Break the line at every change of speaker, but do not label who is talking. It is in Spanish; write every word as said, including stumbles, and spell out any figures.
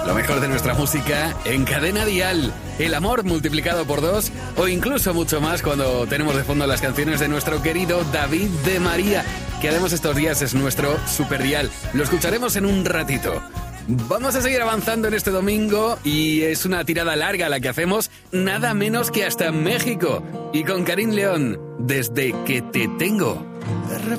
Lo mejor de nuestra música en Cadena Dial. El amor multiplicado por dos o incluso mucho más cuando tenemos de fondo las canciones de nuestro querido David de María, que además estos días es nuestro super dial. Lo escucharemos en un ratito. Vamos a seguir avanzando en este domingo y es una tirada larga la que hacemos, nada menos que hasta México. Y con Karim León, Desde que te tengo.